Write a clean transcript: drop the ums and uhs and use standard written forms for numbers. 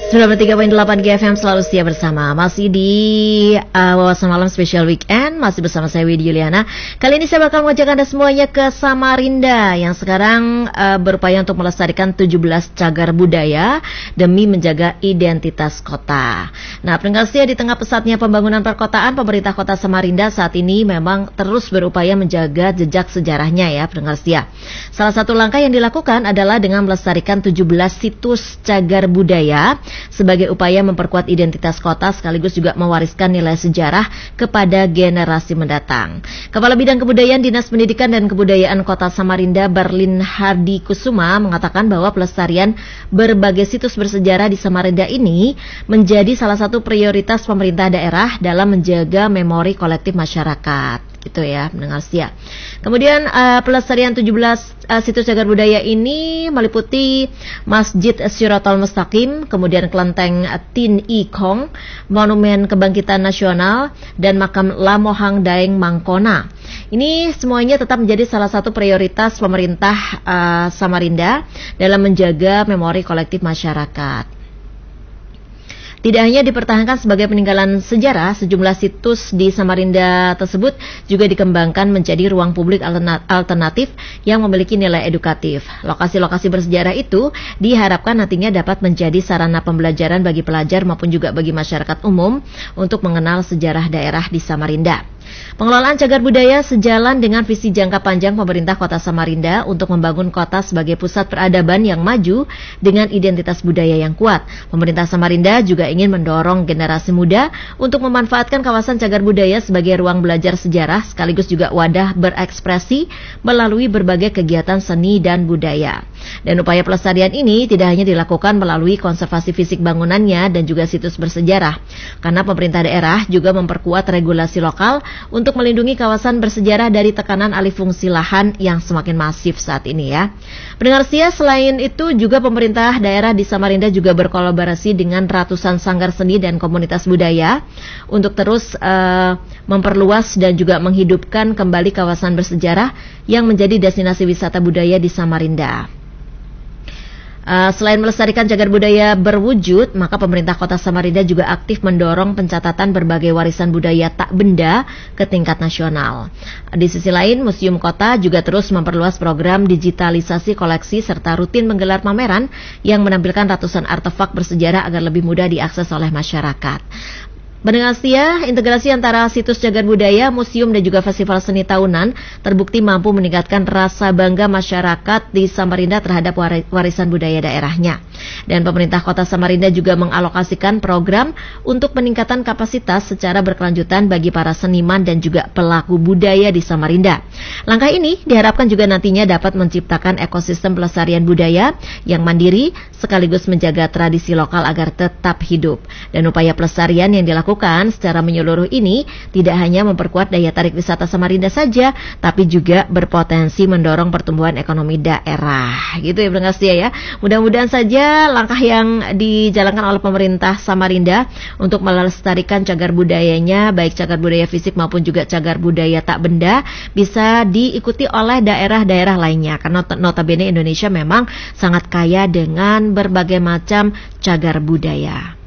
93.8 GFM selalu setia bersama. Masih di Wawasan Malam Special Weekend. Masih bersama saya Widya Juliana. Kali ini saya bakal mengajak Anda semuanya ke Samarinda yang sekarang berupaya untuk melestarikan 17 cagar budaya demi menjaga identitas kota. Nah, pendengar setia, di tengah pesatnya pembangunan perkotaan, pemerintah kota Samarinda saat ini memang terus berupaya menjaga jejak sejarahnya ya, pendengar setia. Salah satu langkah yang dilakukan adalah dengan melestarikan 17 situs cagar budaya sebagai upaya memperkuat identitas kota sekaligus juga mewariskan nilai sejarah kepada generasi mendatang. Kepala Bidang Kebudayaan Dinas Pendidikan dan Kebudayaan Kota Samarinda, Berlin Hardi Kusuma, mengatakan bahwa pelestarian berbagai situs bersejarah di Samarinda ini menjadi salah satu prioritas pemerintah daerah dalam menjaga memori kolektif masyarakat. Gitu ya, mendengar setia. Kemudian pelestarian 17 situs cagar budaya ini meliputi Masjid Syiratul Mustaqim, kemudian Kelenteng Tin I Kong, Monumen Kebangkitan Nasional, dan Makam Lamohang Daeng Mangkona. Ini semuanya tetap menjadi salah satu prioritas pemerintah Samarinda dalam menjaga memori kolektif masyarakat. Tidak hanya dipertahankan sebagai peninggalan sejarah, sejumlah situs di Samarinda tersebut juga dikembangkan menjadi ruang publik alternatif yang memiliki nilai edukatif. Lokasi-lokasi bersejarah itu diharapkan nantinya dapat menjadi sarana pembelajaran bagi pelajar maupun juga bagi masyarakat umum untuk mengenal sejarah daerah di Samarinda. Pengelolaan cagar budaya sejalan dengan visi jangka panjang pemerintah kota Samarinda untuk membangun kota sebagai pusat peradaban yang maju dengan identitas budaya yang kuat. Pemerintah Samarinda juga ingin mendorong generasi muda untuk memanfaatkan kawasan cagar budaya sebagai ruang belajar sejarah sekaligus juga wadah berekspresi melalui berbagai kegiatan seni dan budaya. Dan upaya pelestarian ini tidak hanya dilakukan melalui konservasi fisik bangunannya dan juga situs bersejarah, karena pemerintah daerah juga memperkuat regulasi lokal untuk melindungi kawasan bersejarah dari tekanan alih fungsi lahan yang semakin masif saat ini ya. Pendengar setia, selain itu juga pemerintah daerah di Samarinda juga berkolaborasi dengan ratusan sanggar seni dan komunitas budaya untuk terus memperluas dan juga menghidupkan kembali kawasan bersejarah yang menjadi destinasi wisata budaya di Samarinda. Selain melestarikan cagar budaya berwujud, maka pemerintah kota Samarinda juga aktif mendorong pencatatan berbagai warisan budaya tak benda ke tingkat nasional. Di sisi lain, Museum Kota juga terus memperluas program digitalisasi koleksi serta rutin menggelar pameran yang menampilkan ratusan artefak bersejarah agar lebih mudah diakses oleh masyarakat. Mendengar setia, integrasi antara situs cagar budaya, museum dan juga festival seni tahunan terbukti mampu meningkatkan rasa bangga masyarakat di Samarinda terhadap warisan budaya daerahnya. Dan pemerintah kota Samarinda juga mengalokasikan program untuk peningkatan kapasitas secara berkelanjutan bagi para seniman dan juga pelaku budaya di Samarinda. Langkah ini diharapkan juga nantinya dapat menciptakan ekosistem pelestarian budaya yang mandiri sekaligus menjaga tradisi lokal agar tetap hidup. Dan upaya pelestarian yang dilakukan secara menyeluruh ini tidak hanya memperkuat daya tarik wisata Samarinda saja, tapi juga berpotensi mendorong pertumbuhan ekonomi daerah. Gitu ya, pendengar setia ya. Mudah-mudahan saja langkah yang dijalankan oleh pemerintah Samarinda untuk melestarikan cagar budayanya, baik cagar budaya fisik maupun juga cagar budaya tak benda, bisa diikuti oleh daerah-daerah lainnya. Karena notabene Indonesia memang sangat kaya dengan berbagai macam cagar budaya.